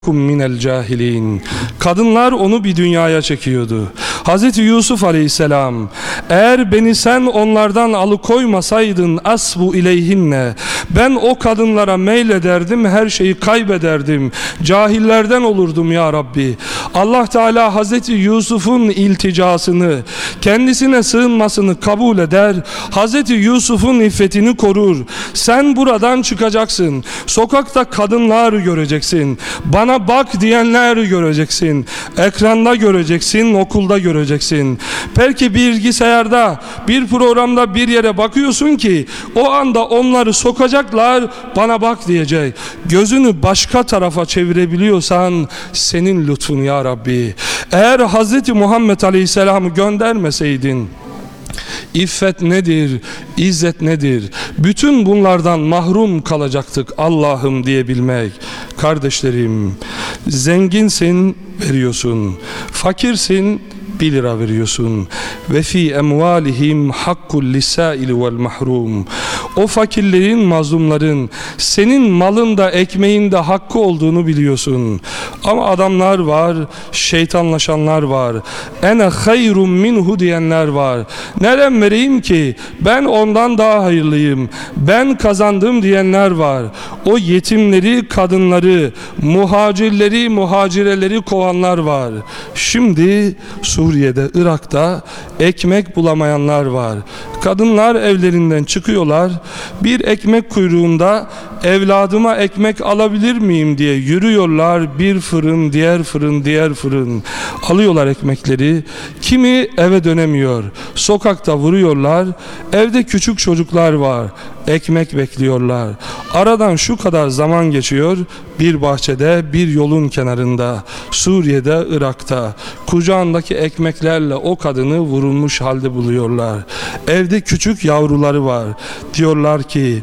minel cahilin. Kadınlar onu bir dünyaya çekiyordu. Hazreti Yusuf Aleyhisselam, eğer beni sen onlardan alıkoymasaydın asbu ileyhinne, ben o kadınlara meylederdim, her şeyi kaybederdim, cahillerden olurdum ya Rabbi. Allah Teala Hazreti Yusuf'un ilticasını, kendisine sığınmasını kabul eder, Hazreti Yusuf'un iffetini korur. Sen buradan çıkacaksın, sokakta kadınlar göreceksin, bana bak diyenler göreceksin, ekranda göreceksin, okulda göreceksin. Belki bilgisayarda, bir programda bir yere bakıyorsun ki o anda onları sokacaklar, bana bak diyecek. Gözünü başka tarafa çevirebiliyorsan senin lütfun ya Rabbi. Eğer Hz. Muhammed Aleyhisselam'ı göndermeseydin, İffet nedir, izzet nedir? Bütün bunlardan mahrum kalacaktık Allah'ım diyebilmek. Kardeşlerim, zenginsin, veriyorsun. Fakirsin, 1 lira veriyorsun. Ve fi emvalihim hakkul lisaili vel mahrum. O fakirlerin, mazlumların senin malında, ekmeğinde hakkı olduğunu biliyorsun. Ama adamlar var, şeytanlaşanlar var. Ene hayrun minhu diyenler var. Nereden vereyim ki? Ben ondan daha hayırlıyım. Ben kazandım diyenler var. O yetimleri, kadınları, muhacirleri, muhacireleri kovanlar var. Şimdi Suriye'de, Irak'ta ekmek bulamayanlar var. Kadınlar evlerinden çıkıyorlar. Bir ekmek kuyruğunda evladıma ekmek alabilir miyim diye yürüyorlar. Bir fırın, diğer fırın, diğer fırın. Alıyorlar ekmekleri. Kimi eve dönemiyor. Sokakta vuruyorlar. Evde küçük çocuklar var. Ekmek bekliyorlar. Aradan şu kadar zaman geçiyor. Bir bahçede, bir yolun kenarında, Suriye'de, Irak'ta kucağındaki ekmeklerle o kadını vurulmuş halde buluyorlar. Evde küçük yavruları var. Diyorlar ki,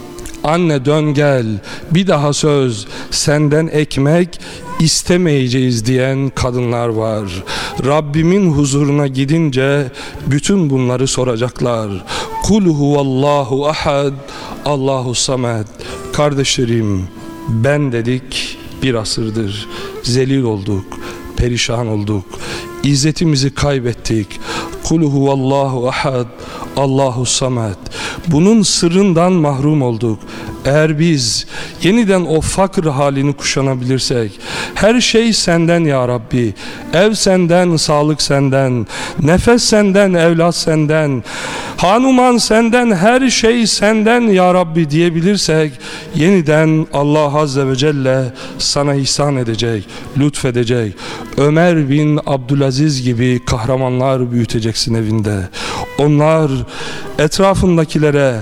anne dön gel, bir daha söz, senden ekmek istemeyeceğiz diyen kadınlar var. Rabbimin huzuruna gidince bütün bunları soracaklar. Kul huvallahu ahad, Allahu samed. Kardeşlerim, ben dedik, bir asırdır zelil olduk, perişan olduk, İzzetimizi kaybettik. Kul huvallahu ahad, Allahu samed. Bunun sırrından mahrum olduk. Eğer biz yeniden o fakir halini kuşanabilirsek, her şey senden ya Rabbi, ev senden, sağlık senden, nefes senden, evlat senden, hanuman senden, her şey senden ya Rabbi diyebilirsek, yeniden Allah Azze ve Celle sana ihsan edecek, lütfedecek. Ömer bin Abdülaziz gibi kahramanlar büyüteceksin evinde. Onlar etrafındakilere,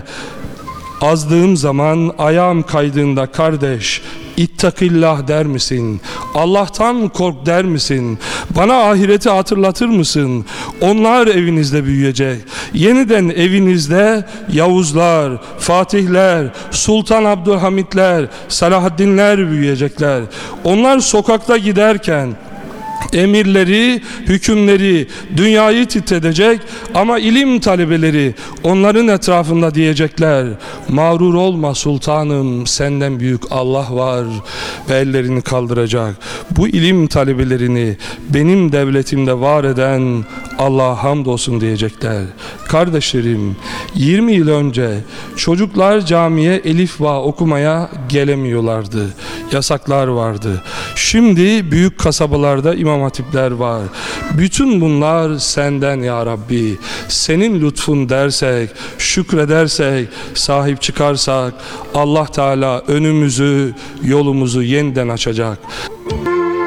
azdığım zaman, ayağım kaydığında kardeş, İttakillah der misin? Allah'tan kork der misin? Bana ahireti hatırlatır mısın? Onlar evinizde büyüyecek. Yeniden evinizde Yavuzlar, Fatihler, Sultan Abdülhamitler, Salahaddinler büyüyecekler. Onlar sokakta giderken emirleri, hükümleri dünyayı titredecek ama ilim talebeleri onların etrafında diyecekler, mağrur olma sultanım, senden büyük Allah var, ve ellerini kaldıracak. Bu ilim talebelerini benim devletimde var eden Allah'a hamdolsun diyecekler. Kardeşlerim, 20 yıl önce çocuklar camiye elif ba okumaya gelemiyorlardı. Yasaklar vardı. Şimdi büyük kasabalarda İmam Hatipler var. Bütün bunlar senden ya Rabbi. Senin lütfun dersek, şükredersek, sahip çıkarsak Allah Teala önümüzü, yolumuzu yeniden açacak.